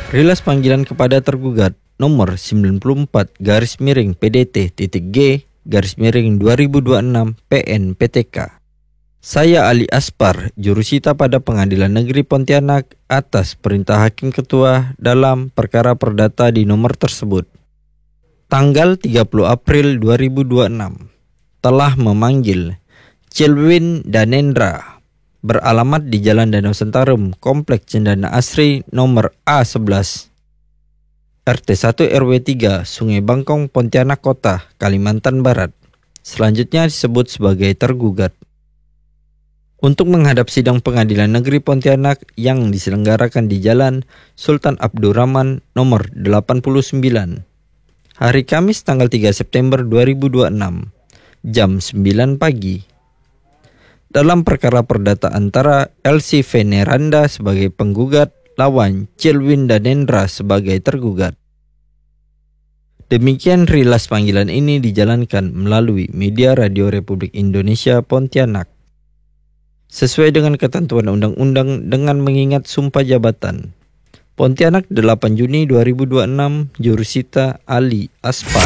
Rilas panggilan kepada tergugat nomor 94-PDT-G-2026 PN PTK. Saya Ali Aspar, jurusita pada Pengadilan Negeri Pontianak atas perintah Hakim Ketua dalam perkara perdata di nomor tersebut. Tanggal 30 April 2026 telah memanggil Celwin Danendra beralamat di Jalan Danau Sentarum, Komplek Cendana Asri nomor A11, RT 1 RW 3, Sungai Bangkong, Pontianak Kota, Kalimantan Barat. Selanjutnya disebut sebagai tergugat. Untuk menghadap sidang Pengadilan Negeri Pontianak yang diselenggarakan di Jalan Sultan Abdurrahman nomor 89, hari Kamis tanggal 3 September 2026, jam 9 pagi. Dalam perkara perdata antara Elsie Veneranda sebagai penggugat lawan Celwin Danendra sebagai tergugat. Demikian rilas panggilan ini dijalankan melalui media Radio Republik Indonesia Pontianak, sesuai dengan ketentuan undang-undang dengan mengingat sumpah jabatan. Pontianak 8 Juni 2026, Jurusita Ali Aspar.